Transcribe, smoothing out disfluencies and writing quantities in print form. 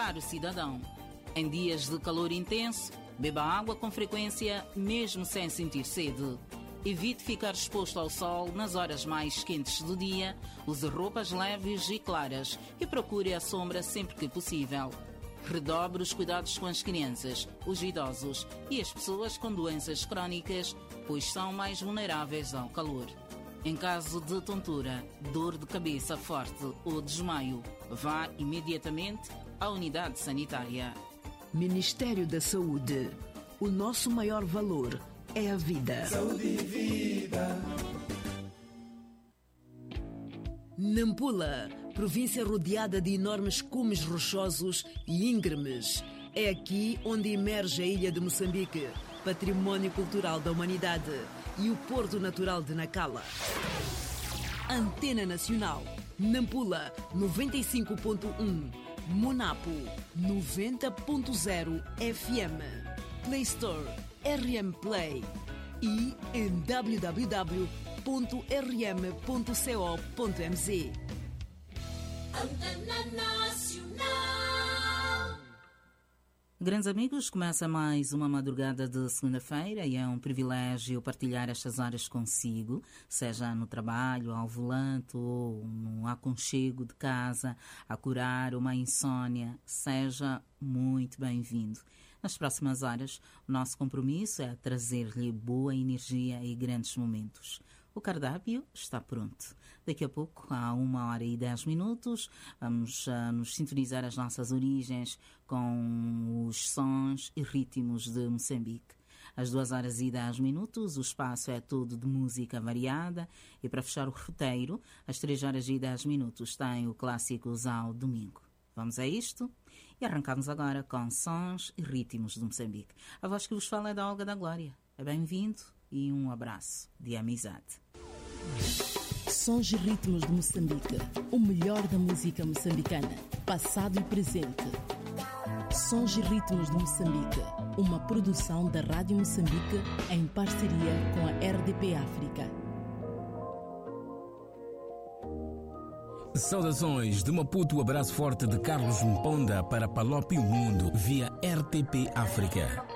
caro cidadão. Em dias de calor intenso, beba água com frequência, mesmo sem sentir sede. Evite ficar exposto ao sol nas horas mais quentes do dia, use roupas leves e claras e procure a sombra sempre que possível. Redobre os cuidados com as crianças, os idosos e as pessoas com doenças crónicas, pois são mais vulneráveis ao calor. Em caso de tontura, dor de cabeça forte ou desmaio, vá imediatamente à unidade sanitária. Ministério da Saúde. O nosso maior valor é a vida. Saúde e vida. Nampula, província rodeada de enormes cumes rochosos e íngremes. É aqui onde emerge a ilha de Moçambique, património cultural da humanidade, e o porto natural de Nacala. Antena Nacional, Nampula 95.1, Monapo 90.0 FM, Play Store, RM Play e em www.rm.co.mz. Antena Nacional. Grandes amigos, começa mais uma madrugada de segunda-feira e é um privilégio partilhar estas horas consigo, seja no trabalho, ao volante ou no aconchego de casa, a curar uma insônia. Seja muito bem-vindo. Nas próximas horas, o nosso compromisso é trazer-lhe boa energia e grandes momentos. O cardápio está pronto. Daqui a pouco, há 1h10, vamos nos sintonizar as nossas origens com os sons e ritmos de Moçambique. Às 2h10, o espaço é todo de música variada e para fechar o roteiro, às 3h10 tem o Clássicos ao Domingo. Vamos a isto? E arrancamos agora com sons e ritmos de Moçambique. A voz que vos fala é da Olga da Glória. É bem-vindo e um abraço de amizade. Sons e ritmos de Moçambique. O melhor da música moçambicana, passado e presente. Sons e ritmos de Moçambique. Uma produção da Rádio Moçambique em parceria com a RDP África. Saudações de Maputo, abraço forte de Carlos Mponda para Palop e o Mundo via RTP África.